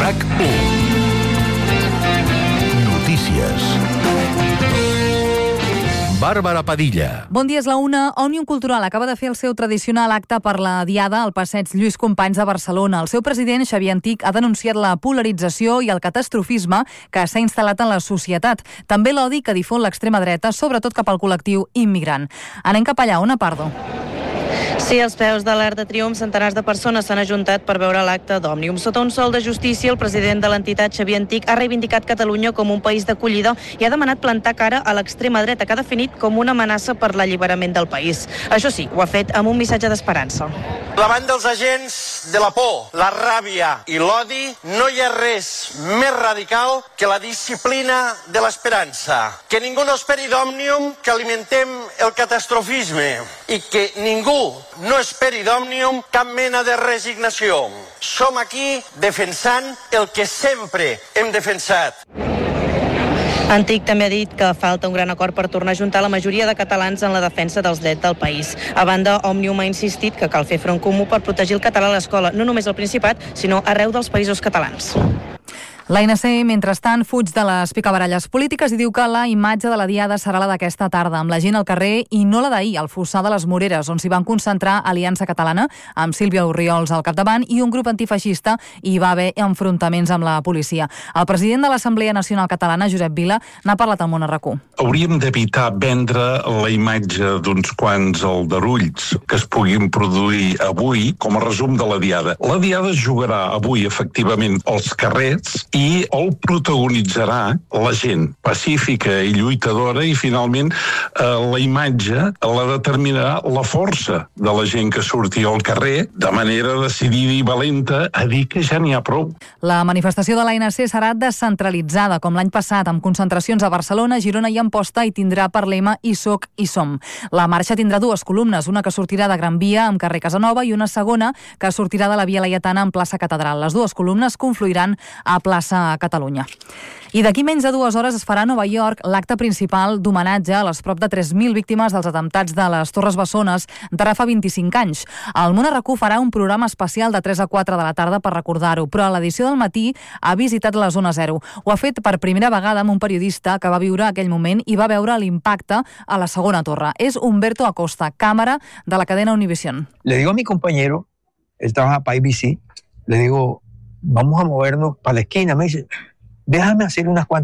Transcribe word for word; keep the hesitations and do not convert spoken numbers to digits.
RAC u. Notícies. Bàrbara Padilla. Bon dia, és la una. Òmnium Cultural acaba de fer el seu tradicional acte per la Diada al passeig Lluís Companys de Barcelona. El seu president, Xavier Antich, ha denunciat la polarització i el catastrofisme que s'ha instal·lat en la societat. També l'odi que difon l'extrema dreta, sobretot cap al col·lectiu immigrant. Anem cap allà, Ona Pardo. Sí, als peus de l'Arc de Triomf, centenars de persones s'han ajuntat per veure l'acte d'Òmnium. Sota un sol de justícia, el president de l'entitat, Xavier Antich, ha reivindicat Catalunya com un país d'acollida i ha demanat plantar cara a l'extrema dreta, que ha definit com una amenaça per l'alliberament del país. Això sí, ho ha fet amb un missatge d'esperança. Davant dels agents de la por, la ràbia i l'odi, no hi ha res més radical que la disciplina de l'esperança. Que ningú no esperi d'Òmnium que alimentem el catastrofisme i que ningú no esperi d'Òmnium cap mena de resignació. Som aquí defensant el que sempre hem defensat. Antich també ha dit que falta un gran acord per tornar a juntar la majoria de catalans en la defensa dels drets del país. A banda, Òmnium ha insistit que cal fer front comú per protegir el català a l'escola, no només al Principat, sinó arreu dels països catalans. L'A N C, mentrestant, fuig de les picabaralles polítiques i diu que la imatge de la Diada serà la d'aquesta tarda, amb la gent al carrer i no la d'ahir, al Fossar de les Moreres, on s'hi van concentrar Aliança Catalana, amb Sílvia Orriols al capdavant, i un grup antifeixista, i hi va haver enfrontaments amb la policia. El president de l'Assemblea Nacional Catalana, Josep Vila, n'ha parlat al Món a RAC u. Hauríem d'evitar vendre la imatge d'uns quants aldarulls que es puguin produir avui com a resum de la Diada. La Diada es jugarà avui, efectivament, als carrers i el protagonitzarà la gent pacífica i lluitadora, i finalment eh, la imatge la determinarà la força de la gent que surti al carrer de manera decidida i valenta a dir que ja n'hi ha prou. La manifestació de l'A N C serà descentralitzada, com l'any passat, amb concentracions a Barcelona, Girona i Amposta, i tindrà per lema I soc i som. La marxa tindrà dues columnes, una que sortirà de Gran Via amb carrer Casanova i una segona que sortirà de la Via Laietana en plaça Catedral. Les dues columnes confluiran a plaça a Catalunya. I d'aquí menys de dues hores es farà a Nova York l'acte principal d'homenatge a les prop de tres mil víctimes dels atemptats de les Torres Bessones d'ara fa vint-i-cinc anys. El Món a RAC u farà un programa especial de tres a quatre de la tarda per recordar-ho, però a l'edició del matí ha visitat la Zona Zero. Ho ha fet per primera vegada amb un periodista que va viure aquell moment i va veure l'impacte a la segona torre. És Humberto Acosta, càmera de la cadena Univision. Le digo a mi compañero, él trabaja para A B C, le digo, vamos a movernos para la esquina. Me dice, déjame hacer unas cuantas